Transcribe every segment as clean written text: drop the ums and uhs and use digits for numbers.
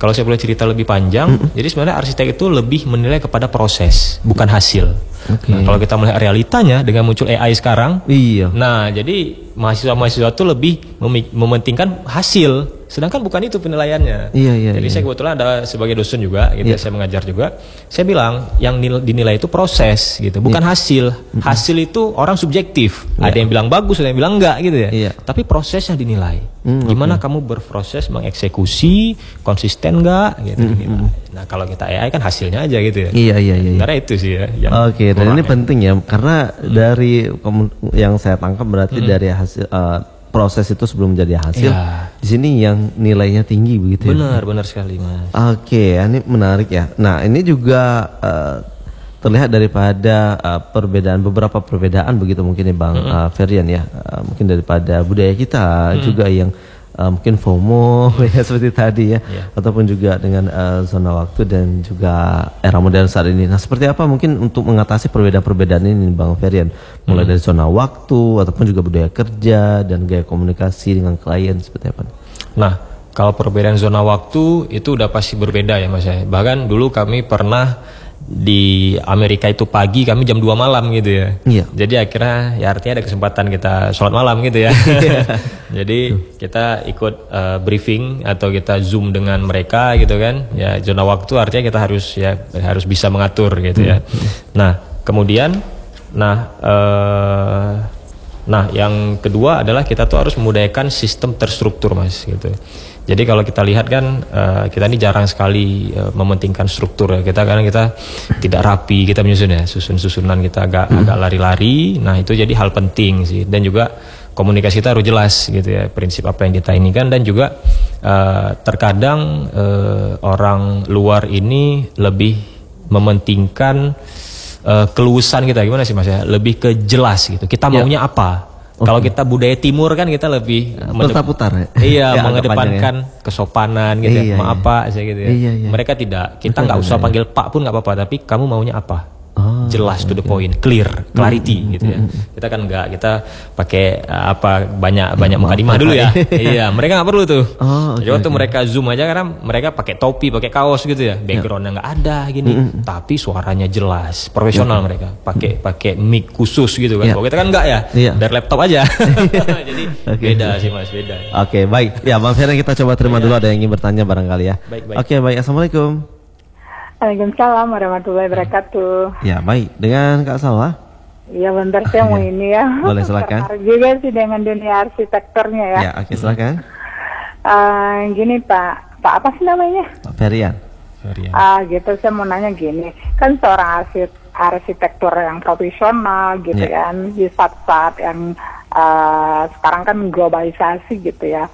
kalau saya boleh cerita lebih panjang, jadi sebenarnya arsitek itu lebih menilai kepada proses, bukan hasil. Nah, kalau kita melihat realitanya dengan muncul AI sekarang, nah jadi mahasiswa-mahasiswa itu lebih mementingkan hasil, sedangkan bukan itu penilaiannya. Jadi saya kebetulan ada sebagai dosen juga, gitu, saya mengajar juga. Saya bilang yang dinilai itu proses, gitu, bukan hasil. Hasil itu orang subjektif, ada yang bilang bagus, ada yang bilang enggak, gitu ya. Tapi proses yang dinilai, gimana kamu berproses mengeksekusi, konsisten enggak, gitu. Nah kalau kita AI kan hasilnya aja, gitu ya. Sebenarnya itu sih ya. Dan ini penting ya, karena dari yang saya tangkap berarti dari hasil proses itu sebelum menjadi hasil. Di sini yang nilainya tinggi begitu ya. Benar sekali, Mas. Ini menarik ya. Nah, ini juga terlihat daripada beberapa perbedaan begitu mungkin ya Bang Feryan ya. Mungkin daripada budaya kita juga yang mungkin FOMO ya seperti tadi ya, ataupun juga dengan zona waktu dan juga era modern saat ini. Nah, seperti apa mungkin untuk mengatasi perbedaan-perbedaan ini Bang Feryan, mulai dari zona waktu ataupun juga budaya kerja dan gaya komunikasi dengan klien seperti apa? Nah, kalau perbedaan zona waktu itu udah pasti berbeda ya Mas ya. Bahkan dulu kami pernah di Amerika itu pagi, kami jam 2 malam gitu ya. Jadi akhirnya ya artinya ada kesempatan kita sholat malam gitu ya. Jadi kita ikut briefing atau kita zoom dengan mereka gitu kan. Ya zona waktu artinya kita harus bisa mengatur gitu ya. Nah kemudian yang kedua adalah kita tuh harus memudahkan sistem terstruktur Mas gitu. Jadi kalau kita lihat kan kita ini jarang sekali mementingkan struktur ya. Kita tidak rapi, kita menyusun ya, susunan kita agak lari-lari. Nah itu jadi hal penting sih. Dan juga komunikasi kita harus jelas gitu ya, prinsip apa yang kita inginkan. Dan juga terkadang orang luar ini lebih mementingkan keluasan kita, gimana sih Mas ya, lebih ke jelas gitu, kita maunya apa. Kalau kita budaya timur kan kita lebih putar-putar mengedepankan kesopanan gitu ya, maaf Pak gitu ya. Mereka tidak, kita nggak usah panggil Pak pun nggak apa-apa, tapi kamu maunya apa? Jelas, to the point, clarity gitu ya. Kita kan enggak, kita pakai banyak mukadimah dulu ya. Mereka nggak perlu tuh. Jadi waktu mereka zoom aja karena mereka pakai topi, pakai kaos gitu ya. Backgroundnya nggak ada gini, tapi suaranya jelas, profesional mereka. Pakai mic khusus gitu kan. Kalau kita kan enggak ya, dari laptop aja. Jadi beda sih Mas, beda. Baik. Ya Bang Feryan, kita coba terima dulu, ada yang ingin bertanya barangkali ya. Baik. Assalamualaikum. Waalaikumsalam warahmatullahi wabarakatuh. Ya baik, dengan Kak Salwa. Iya bentar saya mau ini ya. Boleh silakan. Tertarik juga sih dengan dunia arsitekturnya ya. Silakan. Gini Pak apa sih namanya? Pak Feryan. Gitu saya mau nanya gini, kan seorang arsitektur yang profesional gitu kan, di saat-saat yang sekarang kan globalisasi gitu ya,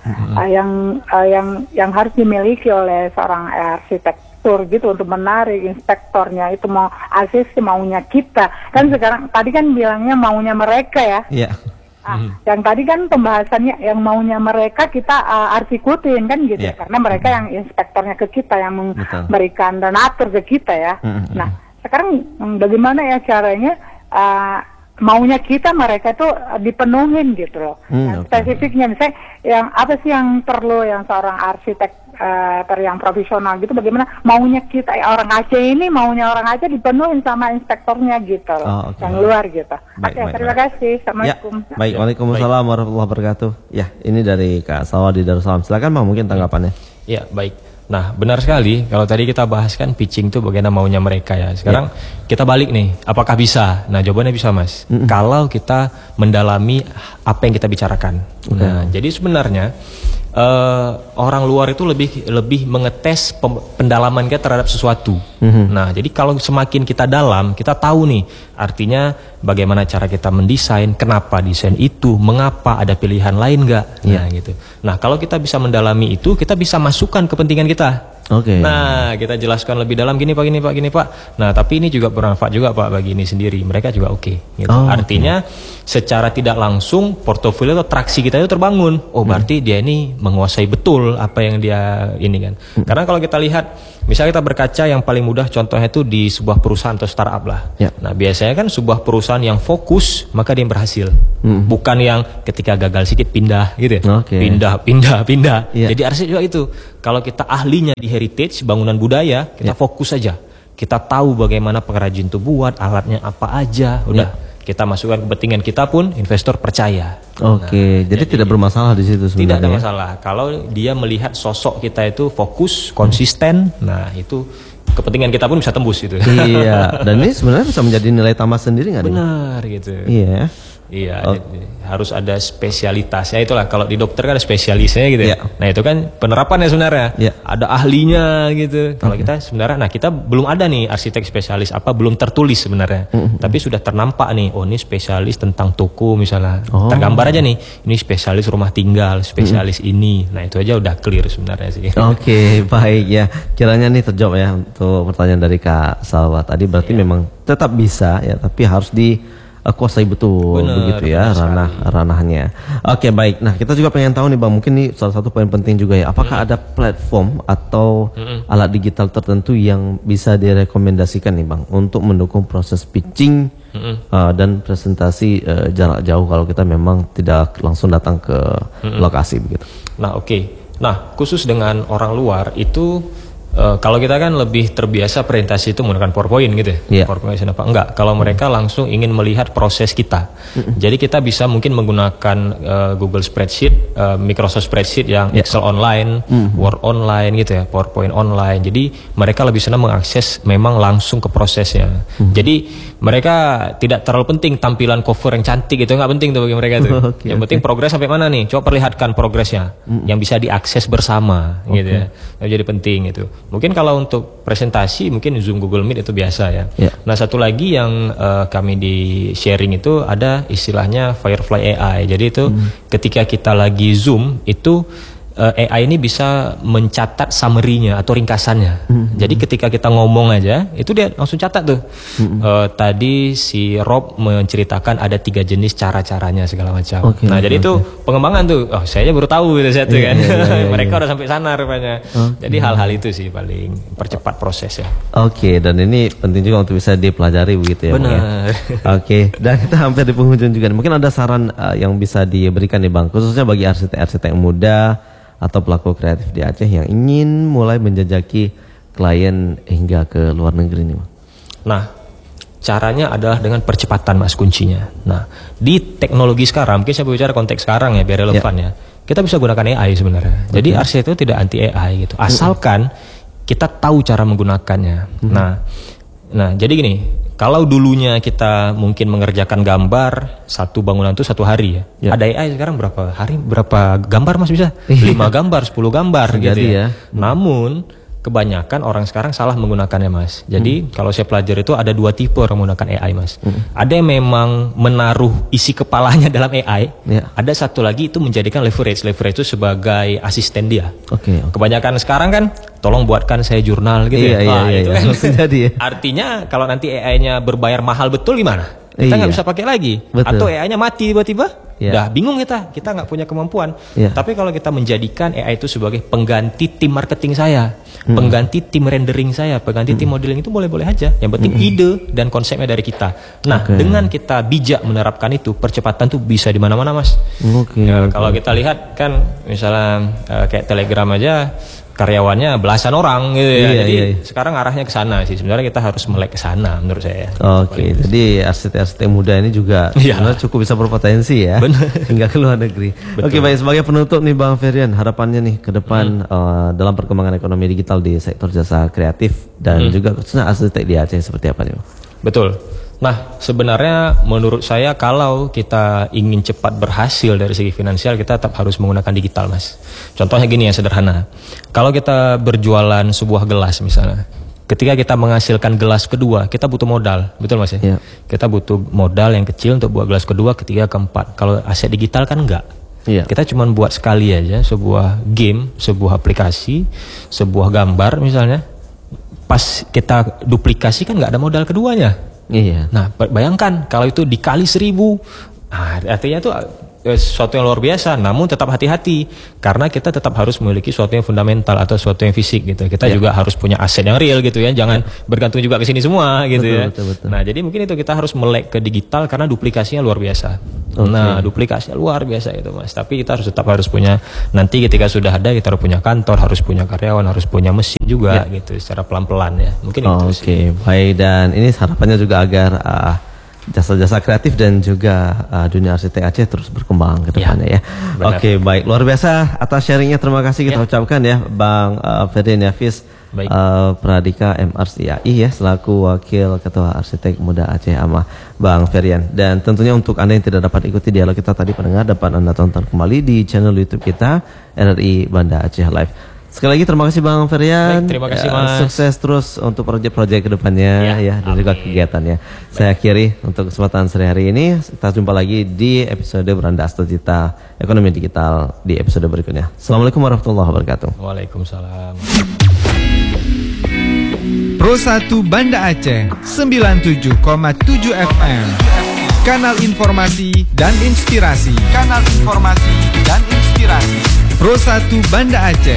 yang harus dimiliki oleh seorang arsitek gitu untuk menarik inspektornya itu mau asisi maunya kita kan. Sekarang tadi kan bilangnya maunya mereka ya. Yang tadi kan pembahasannya yang maunya mereka kita harus ikutin kan gitu ya, karena mereka yang inspektornya ke kita, yang memberikan dan atur ke kita ya. Nah sekarang bagaimana ya caranya maunya kita mereka tuh dipenuhin gitu loh. Spesifiknya misalnya yang apa sih yang perlu yang seorang arsitek yang profesional gitu, bagaimana maunya kita orang Aceh ini, maunya orang Aceh dipenuhin sama inspektornya gitu loh, yang luar gitu. Terima kasih. Assalamualaikum. Baik, waalaikumsalam warahmatullahi wabarakatuh. Ya, ini dari Kak Salwa di Darussalam. Silakan Bang, mungkin tanggapannya. Ya, baik. Nah, benar sekali. Kalau tadi kita bahas kan pitching itu bagaimana maunya mereka ya. Sekarang kita balik nih, apakah bisa? Nah, jawabannya bisa Mas. Kalau kita mendalami apa yang kita bicarakan. Nah, jadi sebenarnya orang luar itu lebih mengetes pendalaman kita terhadap sesuatu. Nah, jadi kalau semakin kita dalam, kita tahu nih artinya bagaimana cara kita mendesain, kenapa desain itu, mengapa, ada pilihan lain nggak? Nah, gitu. Nah, kalau kita bisa mendalami itu, kita bisa masukkan kepentingan kita. Nah, kita jelaskan lebih dalam gini Pak. Nah, tapi ini juga bermanfaat juga Pak bagi ini sendiri. Mereka juga gitu. Artinya secara tidak langsung portofolio atau traksi kita itu terbangun. Oh, berarti dia ini menguasai betul apa yang dia ini kan. Karena kalau kita lihat, misalnya kita berkaca yang paling mudah contohnya itu di sebuah perusahaan atau startup lah. Nah, biasanya kan sebuah perusahaan yang fokus maka dia berhasil. Bukan yang ketika gagal sedikit pindah gitu ya. Pindah. Jadi artinya juga itu. kalau kita ahlinya di heritage, bangunan budaya, kita fokus aja. Kita tahu bagaimana pengrajin itu buat, alatnya apa aja, udah kita masukkan kepentingan kita pun investor percaya. Oke, jadi tidak bermasalah di situ sebenarnya. Tidak ada masalah. Kalau dia melihat sosok kita itu fokus, konsisten, nah itu kepentingan kita pun bisa tembus gitu. Iya, dan ini sebenarnya bisa menjadi nilai tambah sendiri nggak? Benar gitu. Iya. Iya, harus ada spesialitasnya. Itulah kalau di dokter kan ada spesialisnya gitu. Nah itu kan penerapannya sebenarnya. Ada ahlinya gitu. Kalau kita sebenarnya, nah kita belum ada nih arsitek spesialis apa, belum tertulis sebenarnya. Tapi sudah ternampak nih, oh ini spesialis tentang toko misalnya. Tergambar aja nih, ini spesialis rumah tinggal, spesialis ini. Nah itu aja udah clear sebenarnya sih. Oke, baik ya. Kiranya nih terjawab ya untuk pertanyaan dari Kak Salwa tadi. Berarti memang tetap bisa ya, tapi harus kuasai betul. Bener, begitu ya ranahnya. Oke, baik. Nah kita juga pengen tahu nih Bang, mungkin ini salah satu poin penting juga ya, apakah ada platform atau alat digital tertentu yang bisa direkomendasikan nih Bang untuk mendukung proses pitching dan presentasi jarak jauh kalau kita memang tidak langsung datang ke lokasi begitu. Nah nah khusus dengan orang luar itu kalau kita kan lebih terbiasa presentasi itu menggunakan PowerPoint gitu ya. PowerPoint apa? Enggak, kalau mereka langsung ingin melihat proses kita. Jadi kita bisa mungkin menggunakan Google Spreadsheet, Microsoft Spreadsheet yang Excel online, Word online gitu ya, PowerPoint online. Jadi mereka lebih senang mengakses memang langsung ke prosesnya. Jadi mereka tidak terlalu penting tampilan cover yang cantik itu, nggak penting tuh bagi mereka tuh. Yang penting progres sampai mana nih? Coba perlihatkan progresnya yang bisa diakses bersama gitu ya. Jadi penting itu. Mungkin kalau untuk presentasi mungkin Zoom, Google Meet itu biasa ya. Nah satu lagi yang kami di sharing itu ada istilahnya Firefly AI. Jadi itu ketika kita lagi Zoom itu AI ini bisa mencatat summary-nya atau ringkasannya. Jadi ketika kita ngomong aja, itu dia langsung catat tuh. Tadi si Rob menceritakan ada 3 jenis cara-caranya segala macam. Nah jadi itu pengembangan tuh. Oh saya aja baru tahu gitu satu kan. Mereka udah sampai sana rupanya. Jadi hal-hal itu sih paling percepat proses ya. Oke, dan ini penting juga untuk bisa dipelajari begitu ya. Benar. Oke, dan kita hampir di penghujung juga. Mungkin ada saran yang bisa diberikan nih Bang, khususnya bagi arsitek-arsitek muda atau pelaku kreatif di Aceh yang ingin mulai menjajaki klien hingga ke luar negeri nih Bang. Nah, caranya adalah dengan percepatan Mas kuncinya. Nah, di teknologi sekarang, mungkin saya bicara konteks sekarang ya biar relevan ya. Kita bisa gunakan AI sebenarnya. Jadi arsitek itu tidak anti AI gitu. Asalkan kita tahu cara menggunakannya. Nah, jadi gini, kalau dulunya kita mungkin mengerjakan gambar satu bangunan itu 1 hari ya. Ada AI sekarang berapa hari, berapa gambar Mas bisa? 5 gambar, 10 gambar gitu ya. Namun kebanyakan orang sekarang salah menggunakannya Mas. Jadi kalau saya pelajari itu ada 2 tipe orang menggunakan AI Mas. Ada yang memang menaruh isi kepalanya dalam AI. Ada satu lagi itu menjadikan leverage itu sebagai asisten dia. Kebanyakan sekarang kan tolong buatkan saya jurnal gitu ya. Itu kan jadi ya. Artinya kalau nanti AI-nya berbayar mahal betul gimana? Kita nggak bisa pakai lagi. Atau AI-nya mati tiba-tiba. Udah bingung kita nggak punya kemampuan. Tapi kalau kita menjadikan AI itu sebagai pengganti tim marketing saya, pengganti tim rendering saya, pengganti tim modeling, itu boleh-boleh aja. Yang penting ide dan konsepnya dari kita. Nah, dengan kita bijak menerapkan itu, percepatan tuh bisa di mana-mana Mas. Kalau kita lihat kan misalnya kayak Telegram aja karyawannya belasan orang gitu ya. Jadi sekarang arahnya ke sana sih. Sebenarnya kita harus melek ke sana menurut saya. Jadi arsitek-arsitek muda ini juga sebenarnya cukup bisa berpotensi ya. Hingga ke luar negeri. Baik, sebagai penutup nih Bang Ferian, harapannya nih ke depan dalam perkembangan ekonomi digital di sektor jasa kreatif dan juga khususnya arsitek di Aceh seperti apa nih Bang? Betul. Nah, sebenarnya menurut saya kalau kita ingin cepat berhasil dari segi finansial, kita tetap harus menggunakan digital Mas. Contohnya gini ya, sederhana. Kalau kita berjualan sebuah gelas misalnya, ketika kita menghasilkan gelas kedua, kita butuh modal, betul Mas ya? Kita butuh modal yang kecil untuk buat gelas kedua, ketiga, keempat. Kalau aset digital kan enggak. Kita cuma buat sekali aja sebuah game, sebuah aplikasi, sebuah gambar misalnya. Pas kita duplikasi kan nggak ada modal keduanya. Nah, bayangkan kalau itu dikali 1000, artinya tuh sesuatu yang luar biasa, namun tetap hati-hati karena kita tetap harus memiliki sesuatu yang fundamental atau sesuatu yang fisik gitu. Kita juga harus punya aset yang real gitu ya, jangan bergantung juga ke sini semua gitu betul, ya. Betul. Nah, jadi mungkin itu kita harus melek ke digital karena duplikasinya luar biasa. Nah, duplikasinya luar biasa itu Mas. Tapi kita tetap harus punya, nanti ketika sudah ada kita harus punya kantor, harus punya karyawan, harus punya mesin juga gitu secara pelan-pelan ya. Mungkin itu sih. Oke, baik, dan ini harapannya juga agar jasa-jasa kreatif dan juga dunia arsitek Aceh terus berkembang ke depannya ya. Oke, baik, luar biasa atas sharingnya, terima kasih kita ucapkan ya Bang Ferdian Yafis Pradika MRCAI ya, selaku Wakil Ketua Arsitek Muda Aceh Amah, Bang Ferdian. Dan tentunya untuk Anda yang tidak dapat ikuti dialog kita tadi pendengar, dapat Anda tonton kembali di channel YouTube kita RRI Banda Aceh Live. Sekali lagi terima kasih Bang Ferdian. Baik, terima kasih Mas. Sukses terus untuk proyek-proyek kedepannya ya dan juga kegiatannya. Saya akhiri untuk kesempatan sore hari ini. Kita jumpa lagi di episode Beranda Astagita Ekonomi Digital di episode berikutnya. Assalamualaikum warahmatullahi wabarakatuh. Waalaikumsalam. Pro 1 Banda Aceh 97,7 FM. Kanal informasi dan inspirasi. Kanal informasi dan inspirasi. Pro 1 Banda Aceh